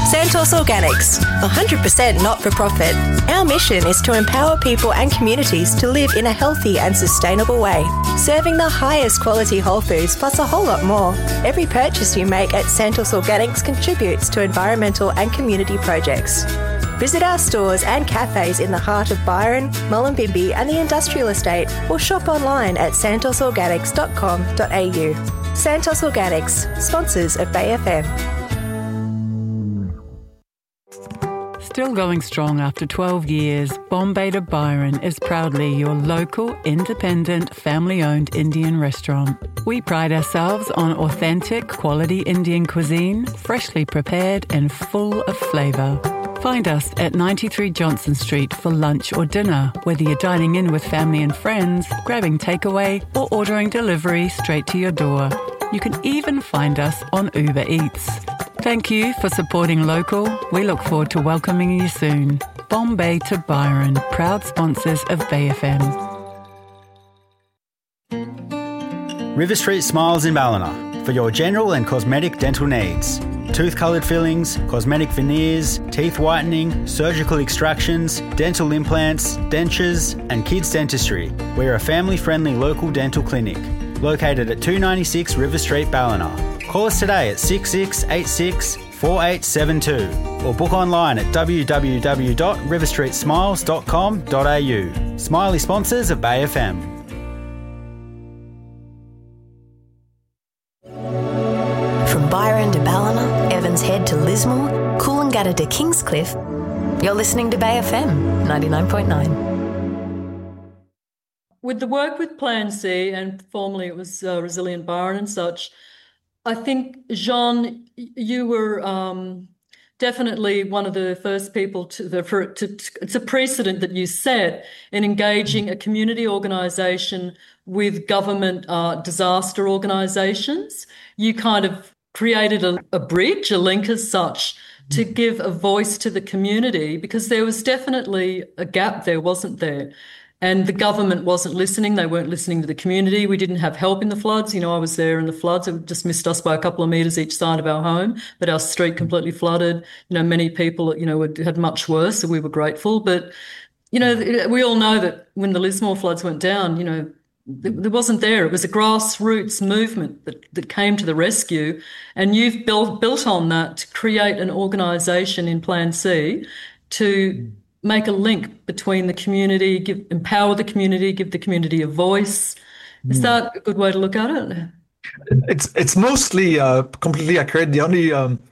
Santos Organics, 100% not-for-profit. Our mission is to empower people and communities to live in a healthy and sustainable way, serving the highest quality whole foods plus a whole lot more. Every purchase you make at Santos Organics contributes to environmental and community projects. Visit our stores and cafes in the heart of Byron, Mullumbimby and the Industrial Estate, or shop online at santosorganics.com.au. Santos Organics, sponsors of Bay FM. Still going strong after 12 years, Bombay to Byron is proudly your local, independent, family-owned Indian restaurant. We pride ourselves on authentic, quality Indian cuisine, freshly prepared and full of flavour. Find us at 93 Johnson Street for lunch or dinner, whether you're dining in with family and friends, grabbing takeaway or ordering delivery straight to your door. You can even find us on Uber Eats. Thank you for supporting local. We look forward to welcoming you soon. Bombay to Byron, proud sponsors of Bay FM. River Street Smiles in Ballina for your general and cosmetic dental needs. Tooth-coloured fillings, cosmetic veneers, teeth whitening, surgical extractions, dental implants, dentures and kids dentistry. We're a family-friendly local dental clinic located at 296 River Street, Ballina. Call us today at 6686 4872 or book online at www.riverstreetsmiles.com.au. Smiley sponsors of Bay FM. From Byron to Ballina, Evans Head to Lismore, Coolangatta to Kingscliff, you're listening to Bay FM 99.9. With the work with Plan C, and formerly it was Resilient Byron and such, I think, Jean, you were definitely one of the first people it's a precedent that you set in engaging a community organisation with government disaster organisations. You kind of created a bridge, a link as such, to give a voice to the community, because there was definitely a gap there, wasn't there? And the government wasn't listening. They weren't listening to the community. We didn't have help in the floods. You know, I was there in the floods. It just missed us by a couple of metres each side of our home, but our street completely flooded. You know, many people, you know, had much worse, so we were grateful. But, you know, we all know that when the Lismore floods went down, you know, it wasn't there. It was a grassroots movement that came to the rescue. And you've built on that to create an organisation in Plan C to make a link between the community, empower the community, give the community a voice. Is that a good way to look at it? It's mostly completely accurate. The only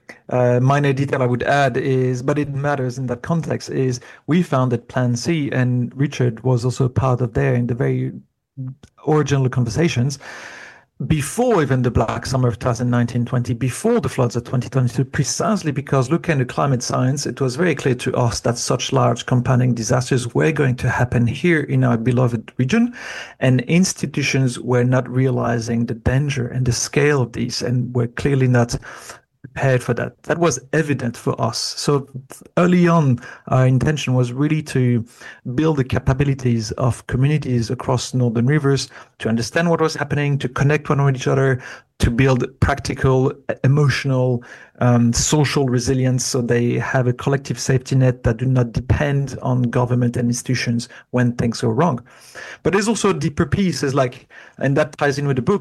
minor detail I would add is, but it matters in that context, is we founded Plan C, and Richard was also part of there in the very original conversations, before even the Black Summer of 2019-20, before the floods of 2022, precisely because looking at climate science, it was very clear to us that such large compounding disasters were going to happen here in our beloved region, and institutions were not realizing the danger and the scale of these, and were clearly not prepared for that. That was evident for us. So early on, our intention was really to build the capabilities of communities across Northern Rivers to understand what was happening, to connect one with each other, to build practical, emotional, social resilience, so they have a collective safety net that do not depend on government and institutions when things go wrong. But there's also a deeper piece, is like, and that ties in with the book,